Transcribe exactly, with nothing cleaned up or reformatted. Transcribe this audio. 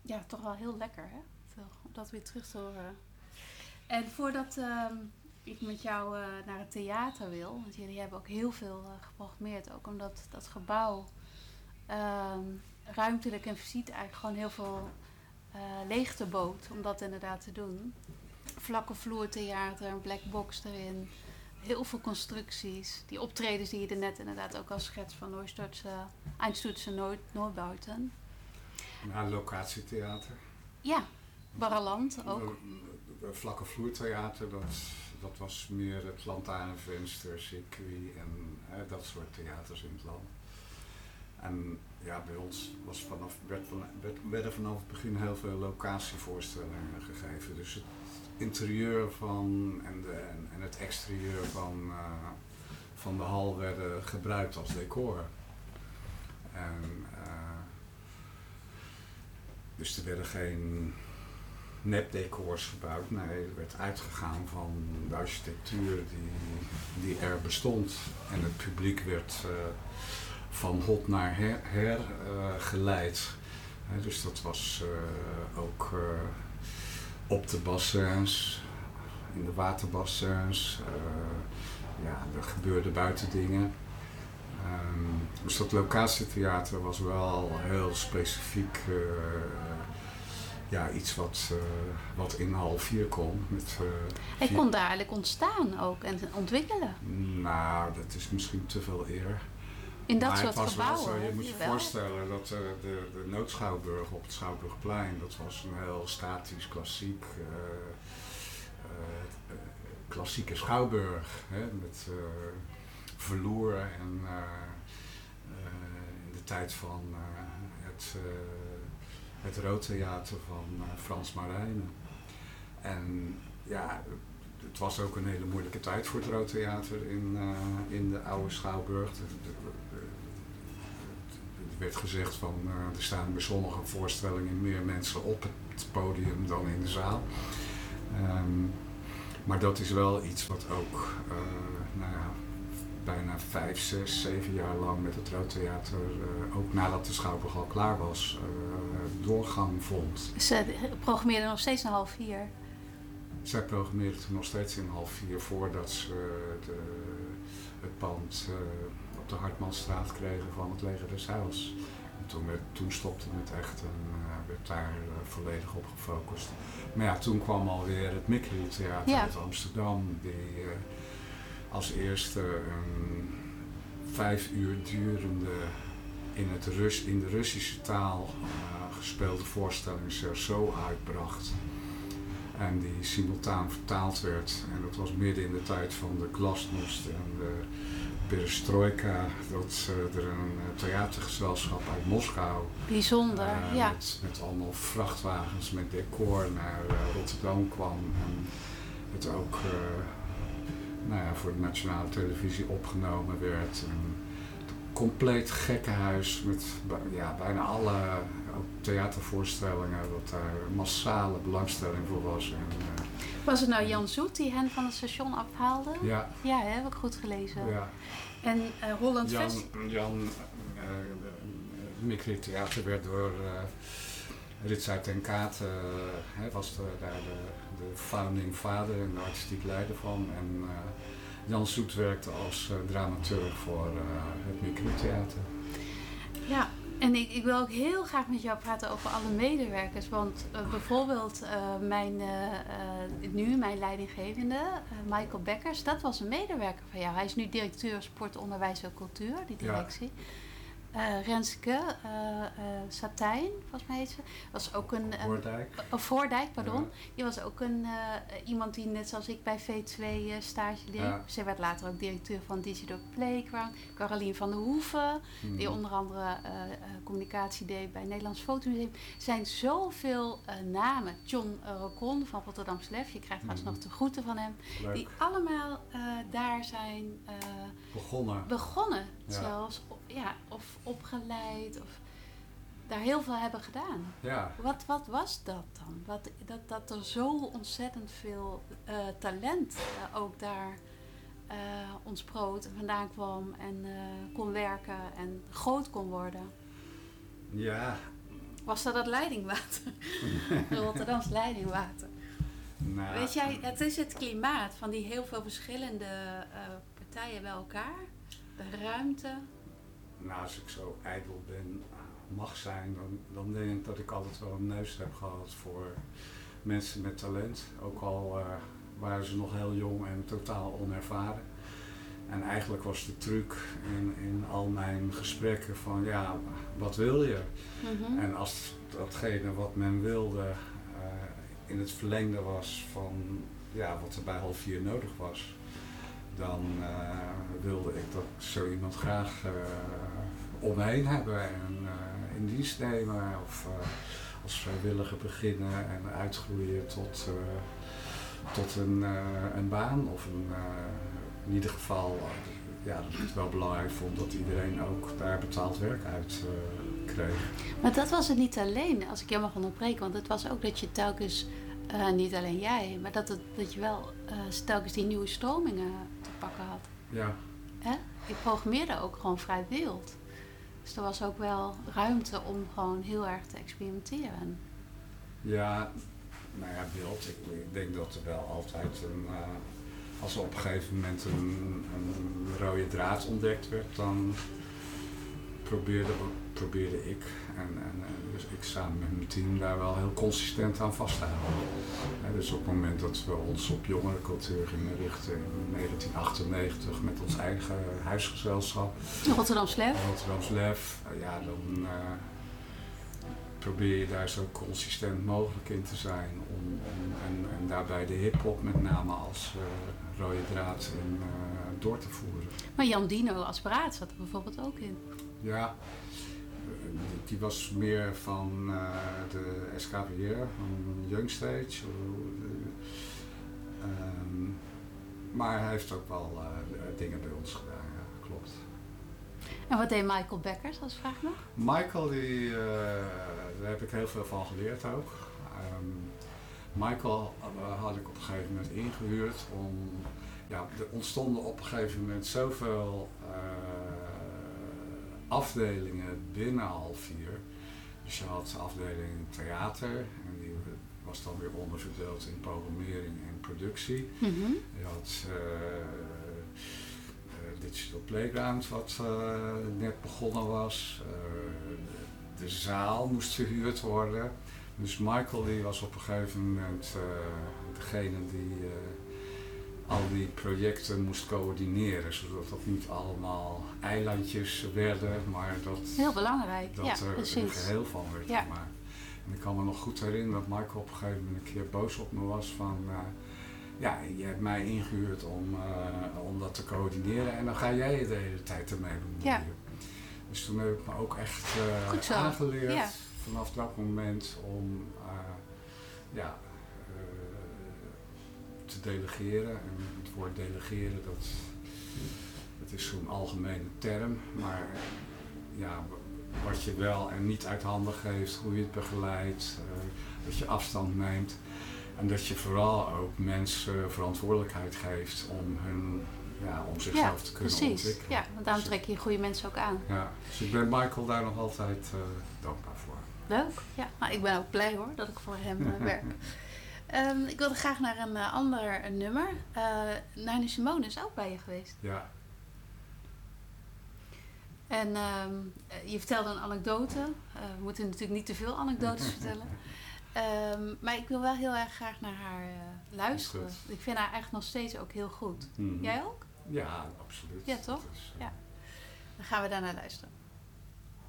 ja, toch wel heel lekker, hè? Toch, om dat weer terug te horen. En voordat uh, ik met jou uh, naar het theater wil, want jullie hebben ook heel veel uh, geprogrammeerd, ook omdat dat gebouw uh, ruimtelijk en fysiek eigenlijk gewoon heel veel uh, leegte bood om dat inderdaad te doen. Vlakke vloertheater, een black box erin, heel veel constructies. Die optredens die je er net inderdaad ook al schets van Neustortse, Einstürzende Noord, Noordbuiten. Ja, locatietheater. Ja, Barreland ook. Vlakke vloertheater, dat, dat was meer het lantaarnvenster, circuit en hè, dat soort theaters in het land. En ja, bij ons was vanaf, werd, werd, werden vanaf het begin heel veel locatievoorstellingen gegeven. Dus het interieur van en, de, en, en het exterieur van, uh, van de hal werden gebruikt als decor. En, uh, dus er werden geen nepdecors gebouwd. Nee, er werd uitgegaan van de architectuur die, die er bestond. En het publiek werd uh, van hot naar her, her uh, geleid. He, dus dat was uh, ook uh, op de bassins, in de waterbassins. Uh, ja, er gebeurden buiten dingen. Um, dus dat locatietheater was wel heel specifiek uh, ja, iets wat, uh, wat in hal vier kon. Met, uh, Hij vier... kon daar eigenlijk ontstaan ook en ontwikkelen. Nou, dat is misschien te veel eer. In dat maar soort het was gebouwen. Wel zo, je moet je wel. voorstellen dat uh, de, de Noodschouwburg op het Schouwburgplein, dat was een heel statisch, klassiek, uh, uh, klassieke schouwburg. Hè, met uh, verloer en uh, uh, in de tijd van uh, het, uh, het Roodtheater van uh, Frans Marijnen. En ja, het was ook een hele moeilijke tijd voor het Roodtheater in, uh, in de oude Schouwburg. Er werd gezegd van uh, er staan bij sommige voorstellingen meer mensen op het podium dan in de zaal. Um, maar dat is wel iets wat ook uh, nou ja, bijna vijf, zes, zeven jaar lang met het Roodtheater, uh, ook nadat de Schouwburg al klaar was, uh, doorgang vond. Ze programmeerden nog steeds een half vier. Zij programmeerde toen nog steeds in half vier voordat ze de, het pand uh, op de Hartmanstraat kregen van het Leger des Heils. En toen, werd, toen stopte het echt en uh, werd daar uh, volledig op gefocust. Maar ja, toen kwam alweer het Mickey Theater ja. uit Amsterdam, die uh, als eerste een vijf uur durende in, het Rus, in de Russische taal uh, gespeelde voorstelling Cerceau uitbracht. En die simultaan vertaald werd. En dat was midden in de tijd van de glasnost en de perestrojka. Dat uh, er een uh, theatergezelschap uit Moskou. Bijzonder, uh, ja. Met, met allemaal vrachtwagens met decor naar uh, Rotterdam kwam. En het ook uh, nou ja, voor de nationale televisie opgenomen werd. En compleet gekkenhuis met ja, bijna alle ook theatervoorstellingen, dat daar massale belangstelling voor was. En, uh, was het nou Jan Zoet die hen van het station afhaalde? Ja. Ja, hè, heb ik goed gelezen. Ja. En uh, Holland Jan, Fest... Jan uh, het Mickey Theater werd door uh, Ritsa ten Kaat, uh, hè, was de, daar de, de founding father en de artistiek leider van. En, uh, Jan Zoet werkte als uh, dramaturg voor uh, het Mickey Theater. Ja, en ik, ik wil ook heel graag met jou praten over alle medewerkers. Want uh, bijvoorbeeld uh, mijn, uh, uh, nu mijn leidinggevende, uh, Michael Bekkers, dat was een medewerker van jou. Hij is nu directeur sport, onderwijs en cultuur, die directie. Ja. Uh, Renske uh, uh, Satijn, volgens mij heet ze, was ook een... Voordijk. Uh, Voordijk, pardon. Ja. Die was ook een, uh, iemand die net zoals ik bij V twee uh, stage liep. Ja. Ze werd later ook directeur van Digital Playground. Carolien van der Hoeven, hmm. die onder andere uh, uh, communicatie deed bij het Nederlands Fotomuseum. Er zijn zoveel uh, namen. John uh, Rocon van Rotterdam Slef, je krijgt vast hmm. nog de groeten van hem. Leuk. Die allemaal uh, daar zijn uh, begonnen. Begonnen ja. zelfs. Ja, of opgeleid of daar heel veel hebben gedaan. Ja. Wat, wat was dat dan? Wat, dat, dat er zo ontzettend veel uh, talent uh, ook daar uh, ontsproot en vandaan kwam en uh, kon werken en groot kon worden. Ja, Was dat het leidingwater? Rotterdams leidingwater. Nou, Weet jij, het is het klimaat van die heel veel verschillende uh, partijen bij elkaar. De ruimte. Nou, als ik zo ijdel ben, mag zijn, dan, dan denk ik dat ik altijd wel een neus heb gehad voor mensen met talent. Ook al uh, waren ze nog heel jong en totaal onervaren. En eigenlijk was de truc in, in al mijn gesprekken van ja, wat wil je? Mm-hmm. En als datgene wat men wilde uh, in het verlengde was van ja, wat er bij half vier nodig was, dan uh, wilde ik dat zo iemand graag uh, om me heen hebben en uh, in dienst nemen of uh, als vrijwilliger beginnen en uitgroeien tot, uh, tot een, uh, een baan of een, uh, in ieder geval uh, ja, dat ik het wel belangrijk vond dat iedereen ook daar betaald werk uit uh, kreeg. Maar dat was het niet alleen, als ik jou mag onderbreken, want het was ook dat je telkens, uh, niet alleen jij, maar dat, het, dat je wel uh, telkens die nieuwe stromingen te pakken had. Ja. Hè? Je programmeerde ook gewoon vrij wild. Dus er was ook wel ruimte om gewoon heel erg te experimenteren. Ja, nou ja, wild. Ik, ik denk dat er wel altijd een, uh, als er op een gegeven moment een, een rode draad ontdekt werd, dan probeerde, probeerde ik en, en dus ik samen met mijn team daar wel heel consistent aan vast te houden. Ja, dus op het moment dat we ons op jongerencultuur gingen richten in negentien achtennegentig met ons eigen huisgezelschap. Rotterdams Lef. Rotterdams Lef, ja dan uh, probeer je daar zo consistent mogelijk in te zijn om, om, en, en daarbij de hiphop met name als uh, rode draad in, uh, door te voeren. Maar Jan Dino als paraat zat er bijvoorbeeld ook in. Ja, die was meer van uh, de S K V R, van Youngstage. Um, maar hij heeft ook wel uh, dingen bij ons gedaan, ja, klopt. En wat deed Michael Beckers, als vraag nog? Michael, die, uh, daar heb ik heel veel van geleerd ook. Um, Michael uh, had ik op een gegeven moment ingehuurd om, ja, er ontstonden op een gegeven moment zoveel uh, afdelingen binnen half vier. Dus je had afdeling theater en die was dan weer onderverdeeld in programmering en productie. Mm-hmm. Je had uh, uh, Digital Playground wat uh, net begonnen was. Uh, de zaal moest verhuurd worden. Dus Michael die was op een gegeven moment uh, degene die uh, al die projecten moest coördineren, zodat dat niet allemaal eilandjes werden, maar dat, heel belangrijk. dat Ja, er precies. een geheel van werd ja. gemaakt. En ik kan me nog goed herinneren dat Michael op een gegeven moment een keer boos op me was van uh, ja, je hebt mij ingehuurd om, uh, om dat te coördineren en dan ga jij je de hele tijd ermee bemoeien. Ja. Dus toen heb ik me ook echt uh, aangeleerd ja. vanaf dat moment om uh, ja, te delegeren. En het woord delegeren, dat, dat is zo'n algemene term, maar ja, wat je wel en niet uit handen geeft, hoe je het begeleidt, uh, dat je afstand neemt en dat je vooral ook mensen verantwoordelijkheid geeft om, hun, ja, om zichzelf ja, te kunnen precies. ontwikkelen. Ja, want daarom trek je goede mensen ook aan. Ja, dus ik ben Michael daar nog altijd uh, dankbaar voor. Leuk, ja. Nou, ik ben ook blij hoor dat ik voor hem uh, werk. Um, ik wilde graag naar een uh, ander een nummer. Uh, Nina Simone is ook bij je geweest. Ja. En um, je vertelde een anekdote. Uh, we moeten natuurlijk niet te veel anekdotes vertellen. Um, maar ik wil wel heel erg graag naar haar uh, luisteren. Ik vind haar echt nog steeds ook heel goed. Mm-hmm. Jij ook? Ja, absoluut. Ja, toch? Is, uh... ja. Dan gaan we daarnaar luisteren.